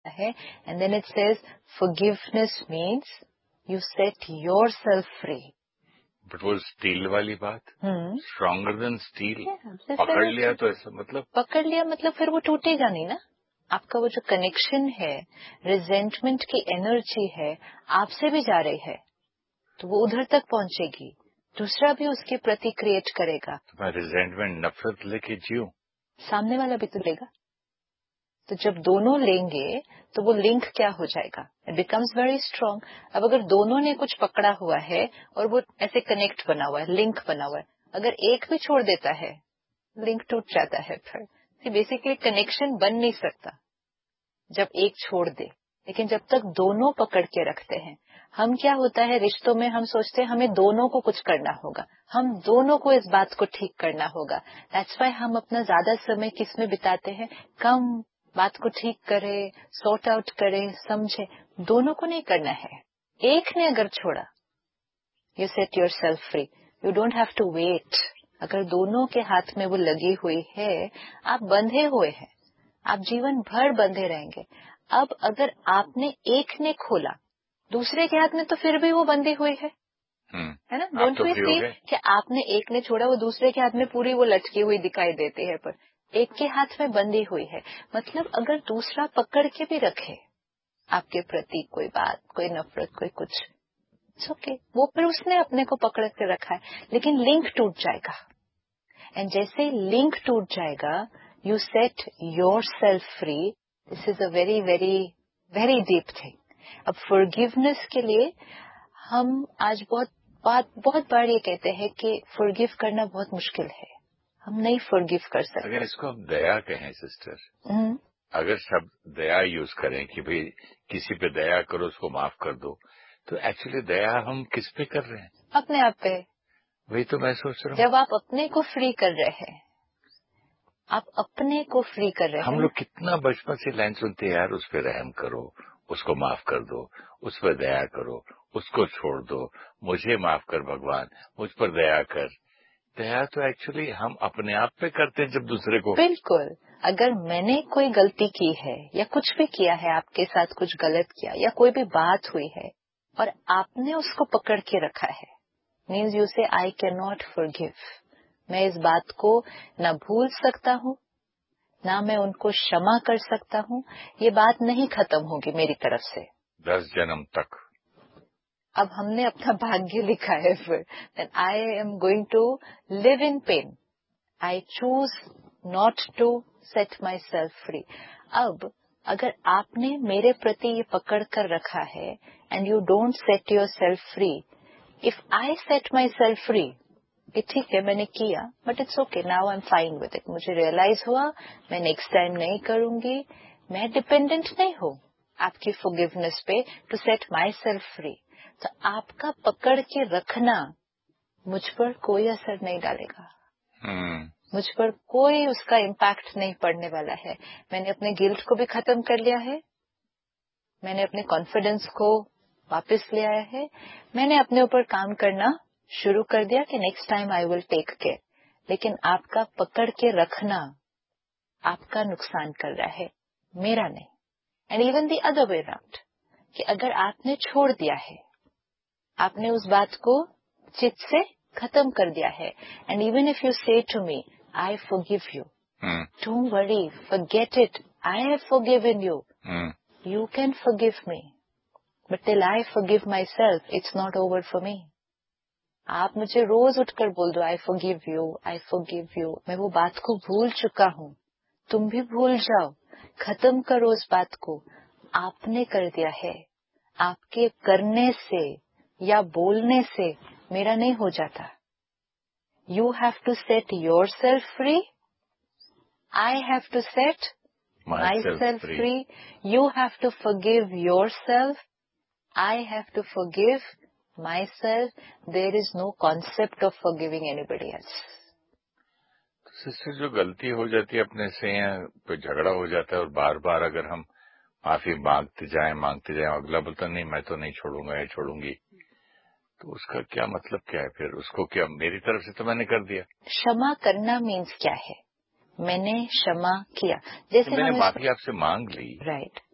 है. And then it says forgiveness means you set yourself free. But वो steel वाली बात, स्ट्रॉन्गर देन स्टील, पकड़ लिया तो ऐसा मतलब, पकड़ लिया मतलब फिर वो टूटेगा नहीं ना. आपका वो जो कनेक्शन है, रिजेंटमेंट की एनर्जी है, आपसे भी जा रही है, तो वो उधर तक पहुंचेगी, दूसरा भी उसके प्रति क्रिएट करेगा. तो मैं रिजेंटमेंट, नफरत लेके जीऊं, सामने वाला भी तो लेगा. तो जब दोनों लेंगे तो वो लिंक क्या हो जाएगा, इट बिकम्स वेरी स्ट्रांग. अब अगर दोनों ने कुछ पकड़ा हुआ है और वो ऐसे कनेक्ट बना हुआ है, लिंक बना हुआ है, अगर एक भी छोड़ देता है, लिंक टूट जाता है. फिर बेसिकली कनेक्शन बन नहीं सकता जब एक छोड़ दे. लेकिन जब तक दोनों पकड़ के रखते हैं, हम क्या होता है रिश्तों में, हम सोचते हैं हमें दोनों को कुछ करना होगा, हम दोनों को इस बात को ठीक करना होगा. दैट्स व्हाई हम अपना ज्यादा समय किस में बिताते हैं, कम बात को ठीक करें, सॉर्ट आउट करें, समझे. दोनों को नहीं करना है. एक ने अगर छोड़ा, you set your self free. You don't have to wait. अगर दोनों के हाथ में वो लगी हुई है, आप बंधे हुए हैं, आप जीवन भर बंधे रहेंगे. अब अगर आपने एक ने खोला, दूसरे के हाथ में तो फिर भी वो बंधी हुई है ना. डोंट वी सी कि आपने एक ने छोड़ा, वो दूसरे के हाथ में पूरी वो लटकी हुई दिखाई देती है, पर एक के हाथ में बंधी हुई है. मतलब अगर दूसरा पकड़ के भी रखे आपके प्रति कोई बात, कोई नफरत, कोई कुछ, ओके, वो फिर उसने अपने को पकड़ के रखा है, लेकिन लिंक टूट जाएगा. एंड जैसे लिंक टूट जाएगा, you set your self free. This is a very very very deep thing. अब फॉरगिवनेस के लिए हम आज बहुत बार ये कहते हैं कि फॉरगिव करना बहुत मुश्किल है, हम नहीं फॉरगिव कर सकते. अगर इसको हम दया कहें सिस्टर, अगर शब्द दया यूज करें कि भाई किसी पे दया करो, उसको माफ कर दो, तो एक्चुअली दया हम किस पे कर रहे हैं? अपने आप पे. वही तो मैं सोच रहा हूँ. जब आप अपने को फ्री कर रहे हैं, आप अपने को फ्री कर रहे हैं. हम लोग कितना बचपन से लाइन सुनते हैं, यार उस पे रहम करो, उसको माफ कर दो, उस पर दया करो, उसको छोड़ दो, मुझे माफ कर भगवान, मुझ पर दया कर. दया तो एक्चुअली हम अपने आप पे करते हैं जब दूसरे को. बिल्कुल. अगर मैंने कोई गलती की है या कुछ भी किया है, आपके साथ कुछ गलत किया या कोई भी बात हुई है और आपने उसको पकड़ के रखा है, मीन्स यू से आई कैन नॉट फॉरगिव. मैं इस बात को ना भूल सकता हूँ, ना मैं उनको क्षमा कर सकता हूँ. ये बात नहीं खत्म होगी मेरी तरफ से 10 जन्म तक. अब हमने अपना भाग्य लिखा है फिर. Then I am going to live in pen. I choose not to set my self free. अब अगर आपने मेरे प्रति ये पकड़ कर रखा है and you don't set your self free, if I set my self free, ये ठीक है मैंने किया, but it's okay, now I am fine with it. मुझे रियलाइज हुआ, मैं नेक्स्ट टाइम नहीं करूंगी. मैं डिपेंडेंट नहीं हूँ आपकी फॉरगिवनेस पे to set my self free. तो आपका पकड़ के रखना मुझ पर कोई असर नहीं डालेगा. मुझ पर कोई उसका इम्पैक्ट नहीं पड़ने वाला है. मैंने अपने गिल्ट को भी खत्म कर लिया है, मैंने अपने कॉन्फिडेंस को वापस ले आया है, मैंने अपने ऊपर काम करना शुरू कर दिया कि next time I will take care. लेकिन आपका पकड़ के रखना आपका नुकसान कर रहा है, मेरा नहीं. And even the other way round, कि अगर आपने छोड़ दिया है, आपने उस बात को चित्त से खत्म कर दिया है, एंड इवन इफ यू से to me I forgive you, don't worry, forget it, I have forgiven you, you can forgive me, but till I forgive my self it's not over for me. आप मुझे रोज उठकर बोल दो I forgive you, I forgive you, मैं वो बात को भूल चुका हूँ, तुम भी भूल जाओ, खत्म करो उस बात को. आपने कर दिया है, आपके करने से या बोलने से मेरा नहीं हो जाता. You have to set your self free, I have to set my self free. You have to forgive your self, I have to forgive my self. There is no concept of forgiving anybody else. Sister, जो गलती हो जाती है अपने से या कोई झगड़ा हो जाता है और बार बार अगर हम माफी मांगते जाएं, अगला बोलता नहीं मैं तो नहीं छोड़ूंगा या छोड़ूंगी, तो उसका क्या मतलब क्या है फिर? उसको क्या, मेरी तरफ से तो मैंने कर दिया. क्षमा करना मीन्स क्या है? मैंने क्षमा किया, जैसे तो मैंने माफी आपसे मांग ली, राइट,